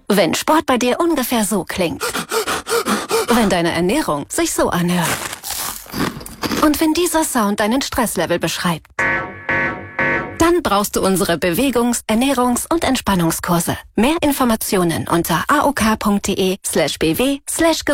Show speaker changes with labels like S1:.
S1: Wenn Sport bei dir ungefähr so klingt. Wenn deine Ernährung sich so anhört. Und wenn dieser Sound deinen Stresslevel beschreibt. Dann brauchst du unsere Bewegungs-, Ernährungs- und Entspannungskurse. Mehr Informationen unter aok.de/bw/gesund.